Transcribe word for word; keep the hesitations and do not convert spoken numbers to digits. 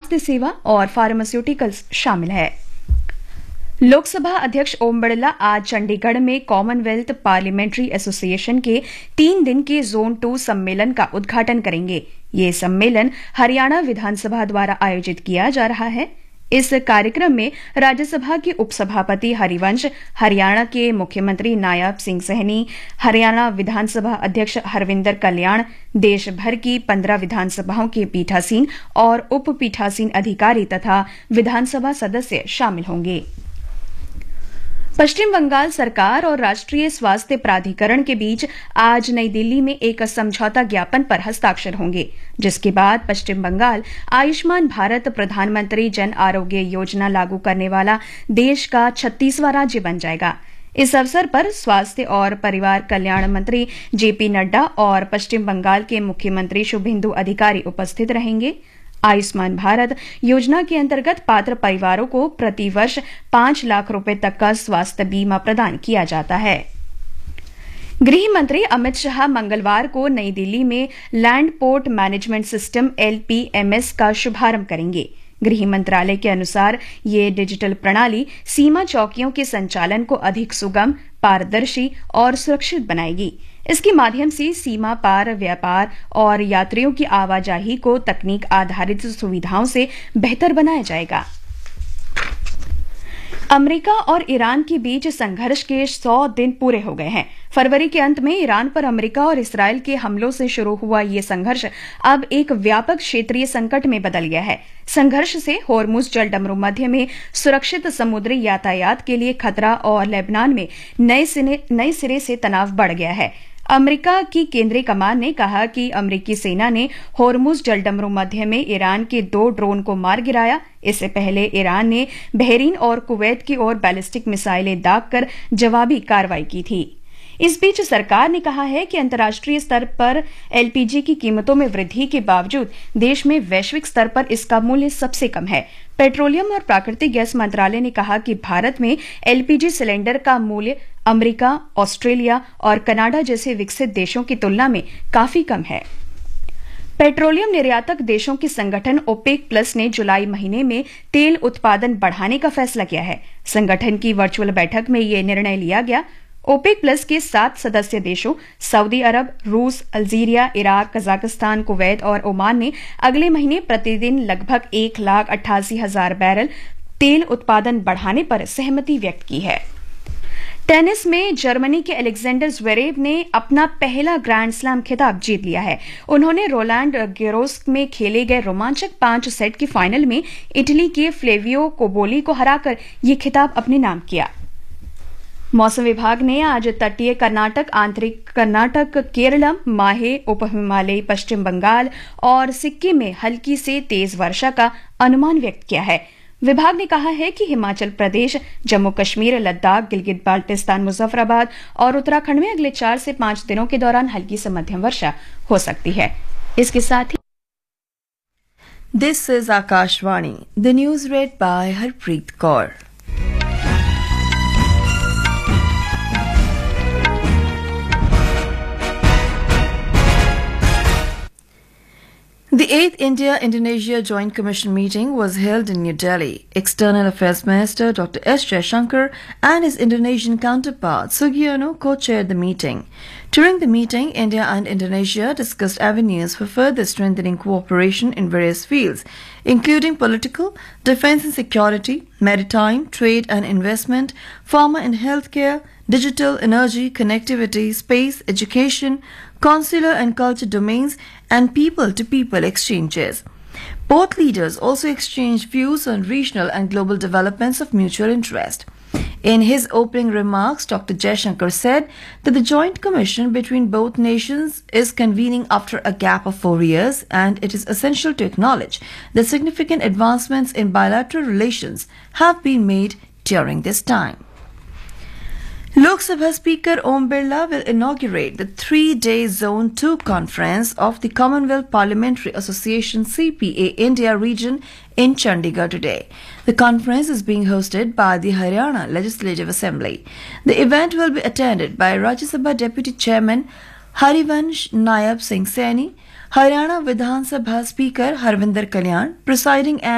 स्वास्थ्य सेवा और फार्मास्यूटिकल्स शामिल है। लोकसभा अध्यक्ष ओम बिरला आज चंडीगढ़ में कॉमनवेल्थ पार्लियामेंट्री एसोसिएशन के तीन दिन के जोन टू सम्मेलन का उद्घाटन करेंगे। ये सम्मेलन हरियाणा विधानसभा द्वारा आयोजित किया जा रहा है। इस कार्यक्रम में राज्यसभा के उपसभापति हरिवंश, हरियाणा के मुख्यमंत्री नायब सिंह सैनी, हरियाणा विधानसभा अध्यक्ष हरविंदर कल्याण, देश भर की पंद्रह विधानसभाओं के पीठासीन और उप पीठासीन अधिकारी तथा विधानसभा सदस्य शामिल होंगे। पश्चिम बंगाल सरकार और राष्ट्रीय स्वास्थ्य प्राधिकरण के बीच आज नई दिल्ली में एक समझौता ज्ञापन पर हस्ताक्षर होंगे, जिसके बाद पश्चिम बंगाल आयुष्मान भारत प्रधानमंत्री जन आरोग्य योजना लागू करने वाला देश का छत्तीसवां राज्य बन जाएगा। इस अवसर पर स्वास्थ्य और परिवार कल्याण मंत्री जेपी नड्डा और पश्चिम बंगाल के मुख्यमंत्री शुभेंदु अधिकारी उपस्थित रहेंगे। आयुष्मान भारत योजना के अंतर्गत पात्र परिवारों को प्रति वर्ष पांच लाख रुपए तक का स्वास्थ्य बीमा प्रदान किया जाता है। गृह मंत्री अमित शाह मंगलवार को नई दिल्ली में land port management system L P M S का शुभारंभ करेंगे। गृह मंत्रालय के अनुसार ये डिजिटल प्रणाली सीमा चौकियों के संचालन को अधिक सुगम, पारदर्शी और सुरक्षित बनाएगी। इसके माध्यम से सीमा पार व्यापार और यात्रियों की आवाजाही को तकनीक आधारित सुविधाओं से बेहतर बनाया जाएगा। अमेरिका और ईरान के बीच संघर्ष के सौ दिन पूरे हो गए हैं। फरवरी के अंत में ईरान पर अमेरिका और इसराइल के हमलों से शुरू हुआ ये संघर्ष अब एक व्यापक क्षेत्रीय संकट में बदल गया है। संघर्ष से होर्मुज जलडमरू मध्य में सुरक्षित समुद्री यातायात के लिए खतरा और लेबनान में नए सिरे नए सिरे से तनाव बढ़ गया है। अमेरिका की केंद्रीय कमान ने कहा कि अमेरिकी सेना ने होर्मुज जलडमरू मध्य में ईरान के दो ड्रोन को मार गिराया। इससे पहले ईरान ने बहरीन और कुवैत की ओर बैलिस्टिक मिसाइलें दागकर जवाबी कार्रवाई की थी। इस बीच सरकार ने कहा है कि अंतर्राष्ट्रीय स्तर पर एल पी जी की कीमतों में वृद्धि के बावजूद देश में वैश्विक स्तर पर इसका मूल्य सबसे कम है। पेट्रोलियम और प्राकृतिक गैस मंत्रालय ने कहा कि भारत में एल पी जी सिलेंडर का मूल्य अमेरिका, ऑस्ट्रेलिया और कनाडा जैसे विकसित देशों की तुलना में काफी कम है। पेट्रोलियम निर्यातक देशों के संगठन ओपेक प्लस ने जुलाई महीने में तेल उत्पादन बढ़ाने का फैसला किया है। संगठन की वर्चुअल बैठक में यह निर्णय लिया गया। ओपेक प्लस के सात सदस्य देशों सऊदी अरब, रूस, अल्जीरिया, इराक, कजाकिस्तान, कुवैत और ओमान ने अगले महीने प्रतिदिन लगभग एक लाख अट्ठासी हजार बैरल तेल उत्पादन बढ़ाने पर सहमति व्यक्त की है। टेनिस में जर्मनी के अलेक्जेंडर ज़्वेरेव ने अपना पहला ग्रैंड स्लैम खिताब जीत लिया है। उन्होंने रोलैंड गैरोस में खेले गए रोमांचक पांच सेट के फाइनल में इटली के फ्लेवियो कोबोली को हराकर ये खिताब अपने नाम किया। मौसम विभाग ने आज तटीय कर्नाटक, आंतरिक कर्नाटक, केरलम, माहे, उप हिमालयी पश्चिम बंगाल और सिक्किम में हल्की से तेज वर्षा का अनुमान व्यक्त किया है। विभाग ने कहा है कि हिमाचल प्रदेश, जम्मू कश्मीर, लद्दाख, गिलगित बाल्टिस्तान, मुजफ्फराबाद और उत्तराखंड में अगले चार से पांच दिनों के दौरान हल्की से मध्यम वर्षा हो सकती है। इसके साथ ही this is Akashvani, the news red bye Harpreet Kaur. The eighth India-Indonesia Joint Commission meeting was held in New Delhi. External Affairs Minister Doctor S. Jaishankar and his Indonesian counterpart Sugiono co-chaired the meeting. During the meeting, India and Indonesia discussed avenues for further strengthening cooperation in various fields, including political, defense and security, maritime, trade and investment, pharma and healthcare, digital, energy, connectivity, space, education, consular and culture domains, and people-to-people exchanges. Both leaders also exchanged views on regional and global developments of mutual interest. In his opening remarks, Doctor Jaishankar said that the joint commission between both nations is convening after a gap of four years, and it is essential to acknowledge that significant advancements in bilateral relations have been made during this time. Lok Sabha Speaker Om Birla will inaugurate the three-day Zone two conference of the Commonwealth Parliamentary Association C P A India region in Chandigarh today. The conference is being hosted by the Haryana Legislative Assembly. The event will be attended by Rajya Sabha Deputy Chairman Harivansh Nayab Singh Saini, Haryana Vidhan Sabha Speaker Harvinder Kalyan, presiding